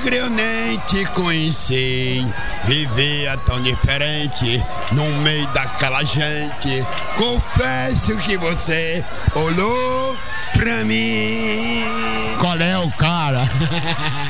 eu nem te conheci. Vivia tão diferente no meio daquela gente. Confesso que você olhou pra mim. Qual é o cara?